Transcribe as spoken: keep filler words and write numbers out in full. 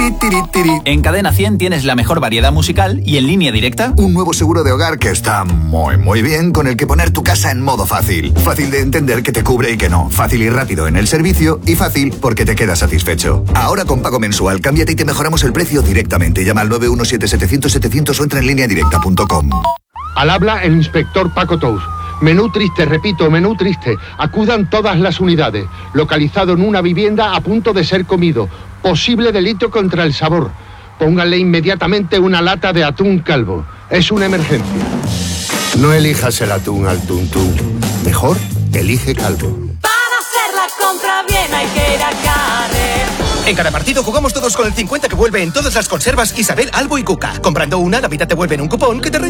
tiri, tiri, tiri. En Cadena cien tienes la mejor variedad musical y en línea directa un nuevo seguro de hogar que está muy muy bien, con el que poner tu casa en modo fácil. Fácil de entender que te cubre y que no. Fácil y rápido en el servicio y fácil porque te quedas satisfecho. Ahora con pago mensual, cámbiate y te mejoramos el precio directamente. Llama al nueve uno siete setecientos setecientos o entra en línea directa punto com. Al habla el inspector Paco Tous. Menú triste, repito, menú triste. Acudan todas las unidades. Localizado en una vivienda a punto de ser comido. Posible delito contra el sabor. Pónganle inmediatamente una lata de atún calvo. Es una emergencia. No elijas el atún al tuntún. Mejor, elige calvo. Para hacer la compra bien hay que ir a Carrer. En cada partido jugamos todos con el cincuenta que vuelve en todas las conservas Isabel, Albo y Cuca. Comprando una, la mitad te vuelve en un cupón que te